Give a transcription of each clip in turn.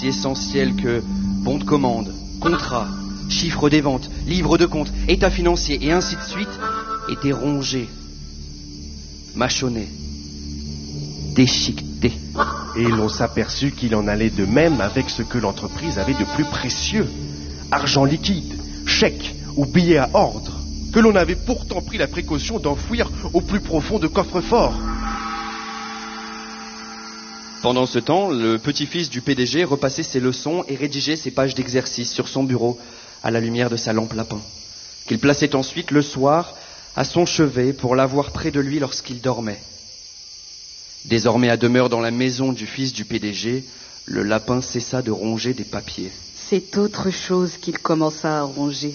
aussi essentiels que bons de commande, contrats, chiffres des ventes, livres de compte, état financier et ainsi de suite, étaient rongés, mâchonnés, déchiquetés. Et l'on s'aperçut qu'il en allait de même avec ce que l'entreprise avait de plus précieux. Argent liquide, chèques ou billets à ordre, que l'on avait pourtant pris la précaution d'enfouir au plus profond de coffres-forts. Pendant ce temps, le petit-fils du PDG repassait ses leçons et rédigeait ses pages d'exercice sur son bureau à la lumière de sa lampe lapin, qu'il plaçait ensuite le soir à son chevet pour l'avoir près de lui lorsqu'il dormait. Désormais à demeure dans la maison du fils du PDG, le lapin cessa de ronger des papiers. C'est autre chose qu'il commença à ronger.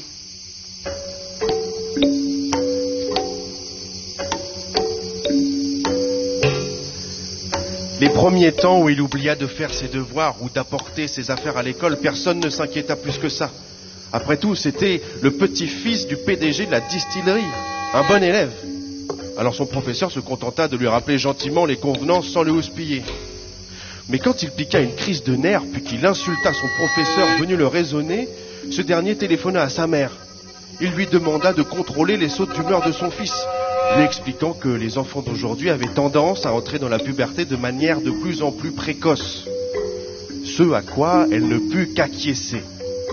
Les premiers temps où il oublia de faire ses devoirs ou d'apporter ses affaires à l'école, personne ne s'inquiéta plus que ça. Après tout, c'était le petit-fils du PDG de la distillerie, un bon élève. Alors son professeur se contenta de lui rappeler gentiment les convenances sans le houspiller. Mais quand il piqua une crise de nerfs, puis qu'il insulta son professeur venu le raisonner, ce dernier téléphona à sa mère. Il lui demanda de contrôler les sautes d'humeur de son fils, lui expliquant que les enfants d'aujourd'hui avaient tendance à entrer dans la puberté de manière de plus en plus précoce. Ce à quoi elle ne put qu'acquiescer.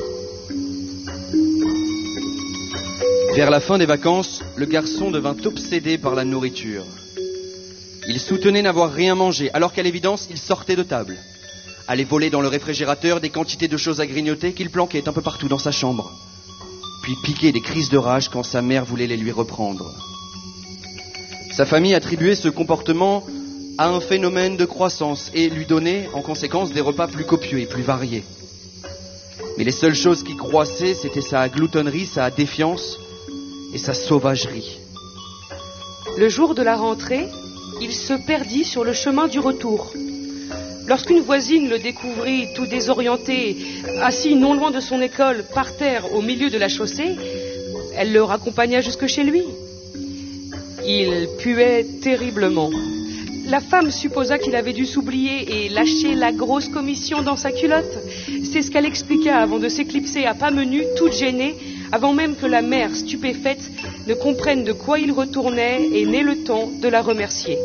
Vers la fin des vacances, le garçon devint obsédé par la nourriture. Il soutenait n'avoir rien mangé, alors qu'à l'évidence, il sortait de table. Allait voler dans le réfrigérateur des quantités de choses à grignoter qu'il planquait un peu partout dans sa chambre. Puis piquait des crises de rage quand sa mère voulait les lui reprendre. Sa famille attribuait ce comportement à un phénomène de croissance et lui donnait, en conséquence, des repas plus copieux et plus variés. Mais les seules choses qui croissaient, c'était sa gloutonnerie, sa défiance et sa sauvagerie. Le jour de la rentrée, il se perdit sur le chemin du retour. Lorsqu'une voisine le découvrit tout désorienté, assis non loin de son école, par terre, au milieu de la chaussée, elle le raccompagna jusque chez lui. Il puait terriblement. La femme supposa qu'il avait dû s'oublier et lâcher la grosse commission dans sa culotte. C'est ce qu'elle expliqua avant de s'éclipser à pas menus, toute gênée, avant même que la mère, stupéfaite, ne comprenne de quoi il retournait et n'ait le temps de la remercier.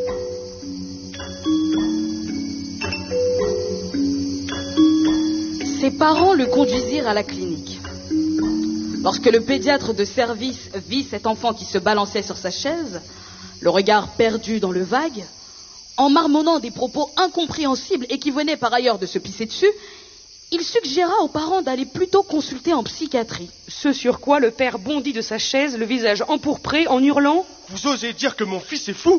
Ses parents le conduisirent à la clinique. Lorsque le pédiatre de service vit cet enfant qui se balançait sur sa chaise, le regard perdu dans le vague, en marmonnant des propos incompréhensibles et qui venaient par ailleurs de se pisser dessus, il suggéra aux parents d'aller plutôt consulter en psychiatrie. Ce sur quoi le père bondit de sa chaise, le visage empourpré, en hurlant « Vous osez dire que mon fils est fou ?»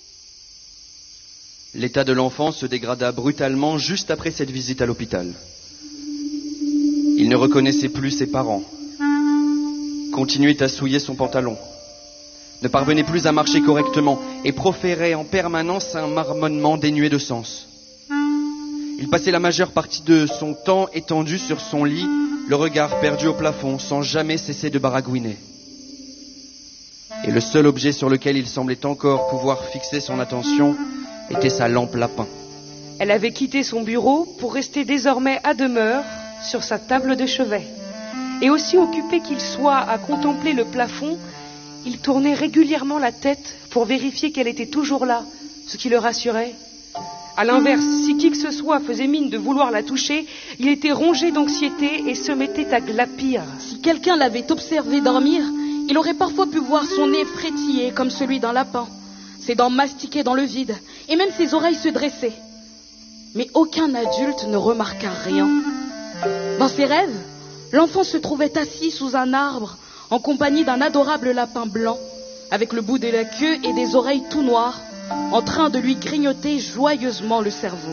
L'état de l'enfant se dégrada brutalement juste après cette visite à l'hôpital. Il ne reconnaissait plus ses parents, continuait à souiller son pantalon, ne parvenait plus à marcher correctement et proférait en permanence un marmonnement dénué de sens. Il passait la majeure partie de son temps étendu sur son lit, le regard perdu au plafond, sans jamais cesser de baragouiner. Et le seul objet sur lequel il semblait encore pouvoir fixer son attention était sa lampe lapin. Elle avait quitté son bureau pour rester désormais à demeure sur sa table de chevet. Et aussi occupé qu'il soit à contempler le plafond, il tournait régulièrement la tête pour vérifier qu'elle était toujours là, ce qui le rassurait. À l'inverse, si qui que ce soit faisait mine de vouloir la toucher, il était rongé d'anxiété et se mettait à glapir. Si quelqu'un l'avait observé dormir, il aurait parfois pu voir son nez frétiller comme celui d'un lapin, ses dents mastiquer dans le vide, et même ses oreilles se dresser. Mais aucun adulte ne remarqua rien. Dans ses rêves, l'enfant se trouvait assis sous un arbre, en compagnie d'un adorable lapin blanc, avec le bout de la queue et des oreilles tout noires, en train de lui grignoter joyeusement le cerveau.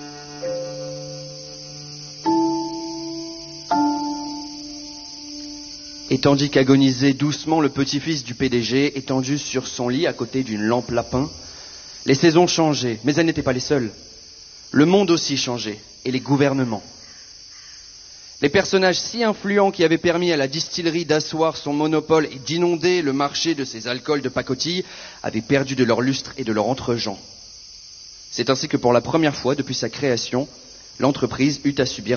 Et tandis qu'agonisait doucement le petit-fils du PDG, étendu sur son lit à côté d'une lampe lapin, les saisons changeaient, mais elles n'étaient pas les seules. Le monde aussi changeait, et les gouvernements. Les personnages si influents qui avaient permis à la distillerie d'asseoir son monopole et d'inonder le marché de ses alcools de pacotille avaient perdu de leur lustre et de leur entre-gens. C'est ainsi que pour la première fois depuis sa création, l'entreprise eut à subir